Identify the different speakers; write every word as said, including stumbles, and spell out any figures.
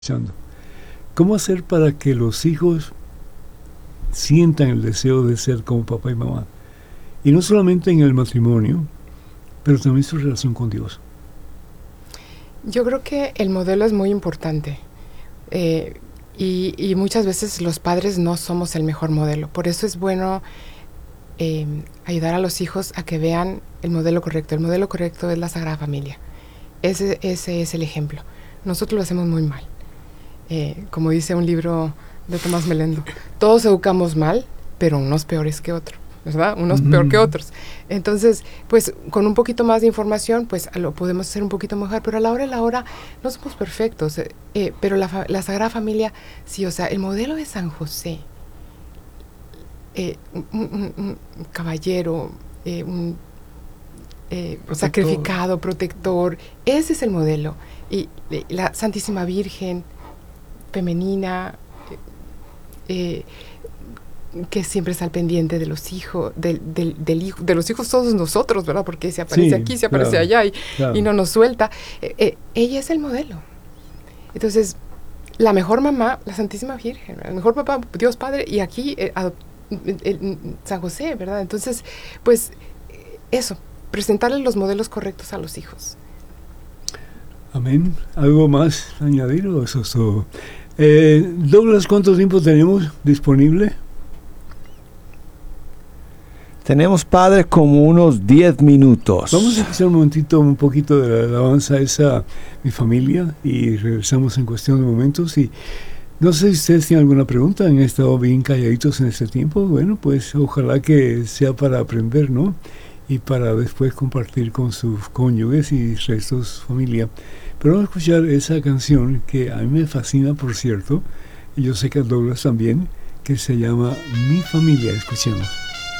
Speaker 1: escuchando. ¿Cómo hacer para que los hijos sientan el deseo de ser como papá y mamá? Y no solamente en el matrimonio, pero también su relación con Dios.
Speaker 2: Yo creo que el modelo es muy importante. Eh, y, y muchas veces los padres no somos el mejor modelo. Por eso es bueno eh, ayudar a los hijos a que vean el modelo correcto. El modelo correcto es la Sagrada Familia. Ese, ese es el ejemplo. Nosotros lo hacemos muy mal. Eh, como dice un libro de Tomás Melendo, todos educamos mal, pero unos peores que otros, ¿verdad? Unos mm. peor que otros. Entonces, pues, con un poquito más de información, pues, lo podemos hacer un poquito mejor, pero a la hora de la hora no somos perfectos, eh, eh, pero la, fa- la Sagrada Familia, sí, o sea, el modelo de San José, eh, un, un, un caballero, eh, un eh, sacrificado, protector, ese es el modelo. Y eh, la Santísima Virgen, femenina, eh, que siempre está al pendiente de los hijos, del, del, del hijo, de los hijos todos nosotros, ¿verdad? Porque se aparece sí, aquí, se aparece claro, allá y, claro. y no nos suelta. Eh, eh, ella es el modelo. Entonces, la mejor mamá, la Santísima Virgen, el mejor papá, Dios Padre, y aquí eh, a, el, el, San José, ¿verdad? Entonces, pues, eso, presentarle los modelos correctos a los hijos.
Speaker 1: Amén. ¿Algo más añadir o eso es todo? Eh, Douglas, ¿cuánto tiempo tenemos disponible?
Speaker 3: Tenemos, padre, como unos diez minutos.
Speaker 1: Vamos a escuchar un momentito, un poquito de la alabanza esa, mi familia, y regresamos en cuestión de momentos. Y no sé si ustedes tienen alguna pregunta, han estado bien calladitos en este tiempo. Bueno, pues ojalá que sea para aprender, ¿no? Y para después compartir con sus cónyuges y restos familia. Pero vamos a escuchar esa canción que a mí me fascina, por cierto, y yo sé que a Douglas también, que se llama Mi Familia. Escuchemos.